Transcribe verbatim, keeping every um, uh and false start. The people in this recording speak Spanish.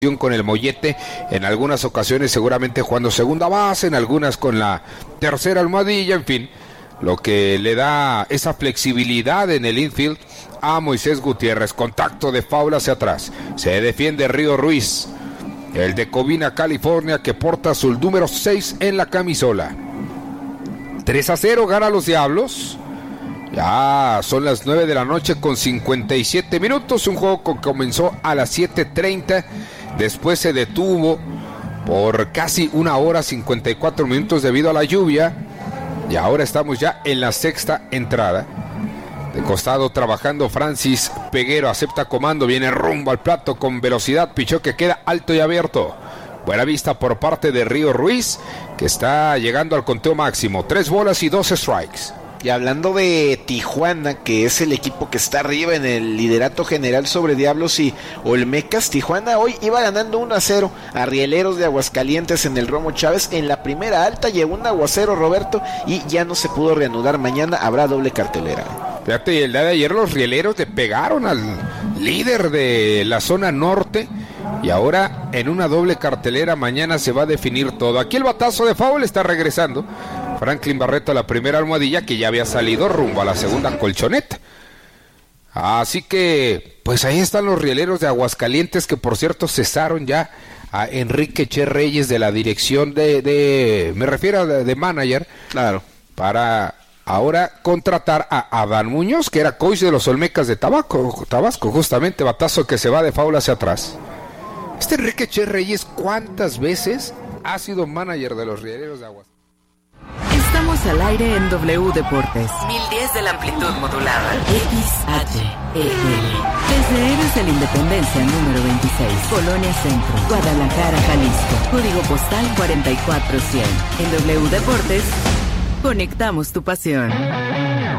con el mollete, en algunas ocasiones seguramente jugando segunda base, en algunas con la tercera almohadilla, en fin, lo que le da esa flexibilidad en el infield a Moisés Gutiérrez. Contacto de foul hacia atrás, se defiende Río Ruiz, el de Covina, California, que porta su número seis en la camisola. tres a cero gana los Diablos. Ya son las nueve de la noche con cincuenta y siete minutos, un juego que comenzó a las siete treinta, después se detuvo por casi una hora cincuenta y cuatro minutos debido a la lluvia, y ahora estamos ya en la sexta entrada. De costado trabajando Francis Peguero, acepta comando, viene rumbo al plato con velocidad, pichó que queda alto y abierto. Buena vista por parte de Río Ruiz, que está llegando al conteo máximo, tres bolas y dos strikes. Y hablando de Tijuana, que es el equipo que está arriba en el liderato general sobre Diablos y Olmecas, Tijuana hoy iba ganando uno a cero a Rieleros de Aguascalientes en el Romo Chávez. En la primera alta llegó un aguacero, Roberto, y ya no se pudo reanudar. Mañana habrá doble cartelera. Fíjate, el día de ayer los Rieleros le pegaron al líder de la zona norte, y ahora en una doble cartelera mañana se va a definir todo. Aquí el batazo de foul está regresando Franklin Barreto a la primera almohadilla, que ya había salido rumbo a la segunda colchoneta. Así que, pues ahí están los Rieleros de Aguascalientes, que por cierto cesaron ya a Enrique Che Reyes de la dirección de, de me refiero a de, de manager, claro, para ahora contratar a Adán Muñoz, que era coach de los Olmecas de Tabasco, Tabasco, justamente, batazo que se va de foul hacia atrás. Este Enrique Che Reyes, ¿cuántas veces ha sido manager de los Rieleros de Aguascalientes? Estamos al aire en W Deportes. mil diez de la amplitud modulada. X H E L. Desde Héroes de la Independencia número veintiséis. Colonia Centro. Guadalajara, Jalisco. Código postal cuarenta y cuatro cien. En W Deportes, conectamos tu pasión.